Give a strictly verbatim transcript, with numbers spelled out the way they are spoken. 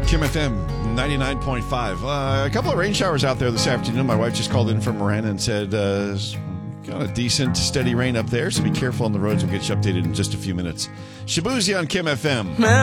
Kim F M ninety-nine point five. Uh, a couple of rain showers out there this afternoon. My wife just called in from Marana and said, uh, got a decent, steady rain up there, so be careful on the roads. We'll get you updated in just a few minutes. Shabuzi on Kim F M.